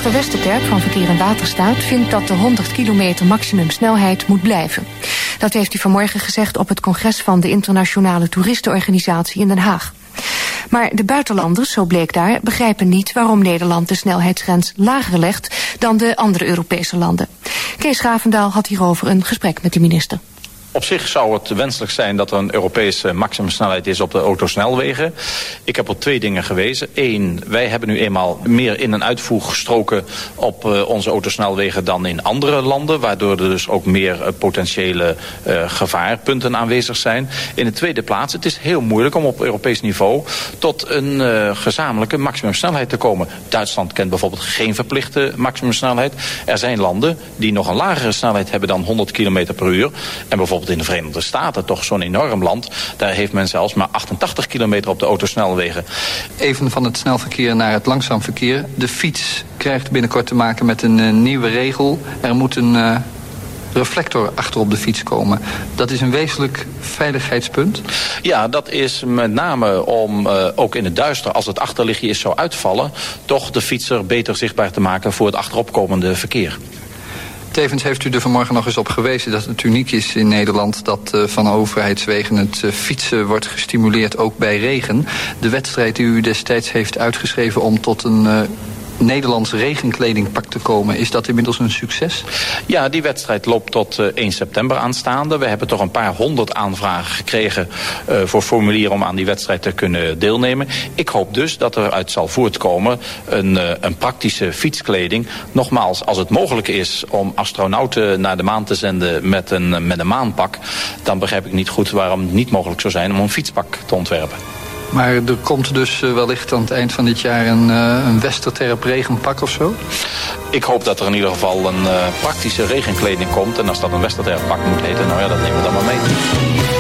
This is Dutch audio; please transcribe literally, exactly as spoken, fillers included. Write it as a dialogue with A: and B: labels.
A: Minister Westerterp van Verkeer en Waterstaat vindt dat de honderd kilometer maximumsnelheid moet blijven. Dat heeft hij vanmorgen gezegd op het congres van de Internationale Toeristenorganisatie in Den Haag. Maar de buitenlanders, zo bleek daar, begrijpen niet waarom Nederland de snelheidsgrens lager legt dan de andere Europese landen. Kees Ravendaal had hierover een gesprek met de minister.
B: Op zich zou het wenselijk zijn dat er een Europese maximumsnelheid is op de autosnelwegen. Ik heb op twee dingen gewezen. Eén, wij hebben nu eenmaal meer in- en uitvoegstroken op uh, onze autosnelwegen dan in andere landen, waardoor er dus ook meer uh, potentiële uh, gevaarpunten aanwezig zijn. In de tweede plaats, het is heel moeilijk om op Europees niveau tot een uh, gezamenlijke maximumsnelheid te komen. Duitsland kent bijvoorbeeld geen verplichte maximumsnelheid. Er zijn landen die nog een lagere snelheid hebben dan honderd kilometer per uur. En bijvoorbeeld in de Verenigde Staten, toch zo'n enorm land, daar heeft men zelfs maar achtentachtig kilometer op de autosnelwegen.
C: Even van het snelverkeer naar het langzaam verkeer. De fiets krijgt binnenkort te maken met een uh, nieuwe regel. Er moet een uh, reflector achterop de fiets komen. Dat is een wezenlijk veiligheidspunt.
B: Ja, dat is met name om uh, ook in het duister, als het achterlichtje is zou uitvallen, toch de fietser beter zichtbaar te maken voor het achteropkomende verkeer.
C: Tevens heeft u er vanmorgen nog eens op gewezen dat het uniek is in Nederland dat uh, van overheidswegen het uh, fietsen wordt gestimuleerd ook bij regen. De wedstrijd die u destijds heeft uitgeschreven om tot een uh, Nederlands regenkledingpak te komen, is dat inmiddels een succes?
B: Ja, die wedstrijd loopt tot uh, één september aanstaande. We hebben toch een paar honderd aanvragen gekregen uh, voor formulieren om aan die wedstrijd te kunnen deelnemen. Ik hoop dus dat er uit zal voortkomen een, uh, een praktische fietskleding. Nogmaals, als het mogelijk is om astronauten naar de maan te zenden met een, met een maanpak, dan begrijp ik niet goed waarom het niet mogelijk zou zijn om een fietspak te ontwerpen.
C: Maar er komt dus uh, wellicht aan het eind van dit jaar een, uh, een Westerterp regenpak of zo?
B: Ik hoop dat er in ieder geval een uh, praktische regenkleding komt. En als dat een Westerterp pak moet heten, nou ja, dat nemen we dan maar mee.